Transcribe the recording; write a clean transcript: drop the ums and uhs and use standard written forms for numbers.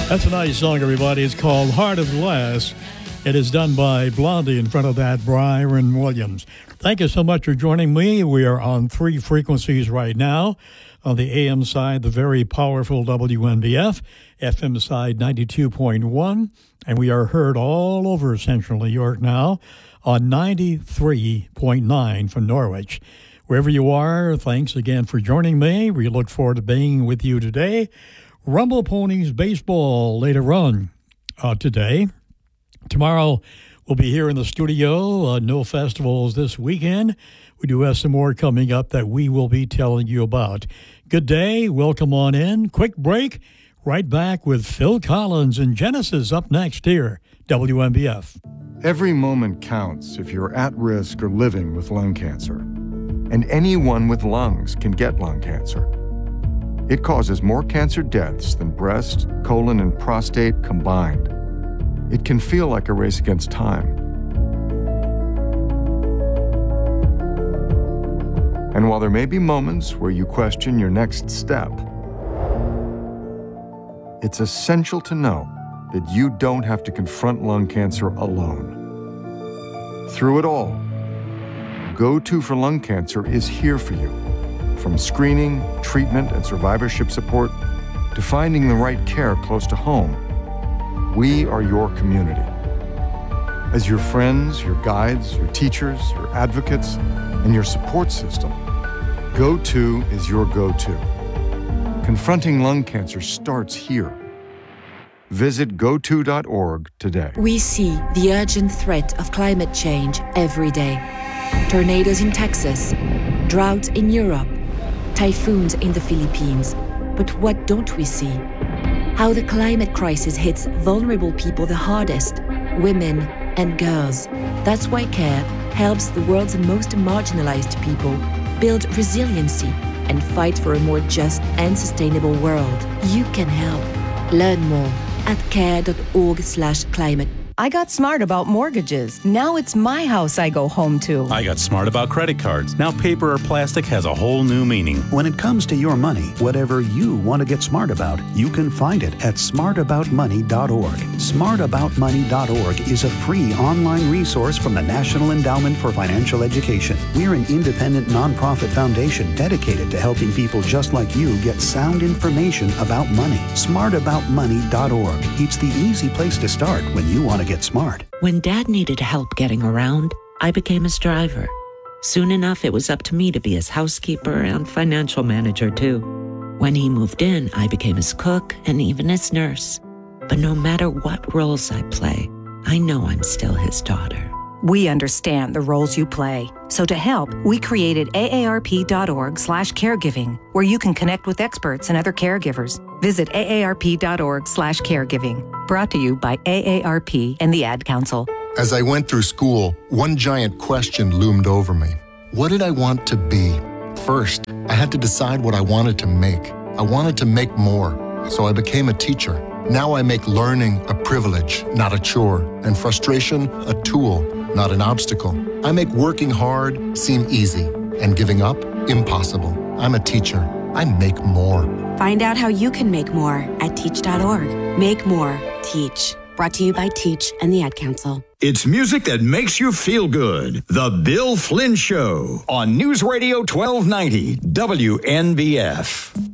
That's a nice song, everybody. It's called Heart of Glass. It is done by Blondie. In front of that, Brian Williams. Thank you so much for joining me. We are on 3 frequencies right now. On the AM side, the very powerful WNBF, FM side 92.1, and we are heard all over central New York now on 93.9 from Norwich. Wherever you are, thanks again for joining me. We look forward to being with you today. Rumble Ponies baseball later on today. Tomorrow, we'll be here in the studio. No festivals this weekend. We do have some more coming up that we will be telling you about. Good day. Welcome on in. Quick break. Right back with Phil Collins and Genesis up next here. WNBF. Every moment counts if you're at risk or living with lung cancer. And anyone with lungs can get lung cancer. It causes more cancer deaths than breast, colon, and prostate combined. It can feel like a race against time. And while there may be moments where you question your next step, it's essential to know that you don't have to confront lung cancer alone. Through it all, Go-To for Lung Cancer is here for you. From screening, treatment, and survivorship support to finding the right care close to home, we are your community. As your friends, your guides, your teachers, your advocates, and your support system, Go-To is your go-to. Confronting lung cancer starts here. Visit goto.org today. We see the urgent threat of climate change every day. Tornadoes in Texas, droughts in Europe, typhoons in the Philippines. But what don't we see? How the climate crisis hits vulnerable people the hardest, women and girls. That's why CARE helps the world's most marginalized people build resiliency and fight for a more just and sustainable world. You can help. Learn more at care.org/climate. I got smart about mortgages. Now it's my house I go home to. I got smart about credit cards. Now paper or plastic has a whole new meaning. When it comes to your money, whatever you want to get smart about, you can find it at smartaboutmoney.org. Smartaboutmoney.org is a free online resource from the National Endowment for Financial Education. We're an independent nonprofit foundation dedicated to helping people just like you get sound information about money. Smartaboutmoney.org. It's the easy place to start when you want to get smart. When Dad needed help getting around, I became his driver. Soon enough, it was up to me to be his housekeeper and financial manager, too. When he moved in, I became his cook and even his nurse. But no matter what roles I play, I know I'm still his daughter. We understand the roles you play. So to help, we created aarp.org/caregiving, where you can connect with experts and other caregivers. Visit aarp.org/caregiving. Brought to you by AARP and the Ad Council. As I went through school, one giant question loomed over me. What did I want to be? First, I had to decide what I wanted to make. I wanted to make more, so I became a teacher. Now I make learning a privilege, not a chore, and frustration a tool, not an obstacle. I make working hard seem easy, and giving up impossible. I'm a teacher. I make more. Find out how you can make more at teach.org. Make more. Teach. Brought to you by Teach and the Ad Council. It's music that makes you feel good. The Bill Flynn Show on News Radio 1290 WNBF.